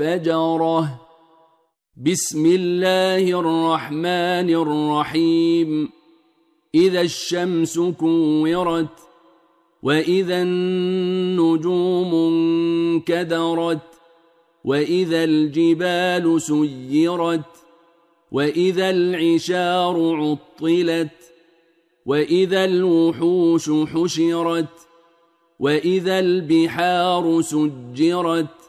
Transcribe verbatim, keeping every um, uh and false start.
فجرة. بسم الله الرحمن الرحيم. إذا الشمس كورت وإذا النجوم انكدرت وإذا الجبال سيرت وإذا العشار عطلت وإذا الوحوش حشرت وإذا البحار سجرت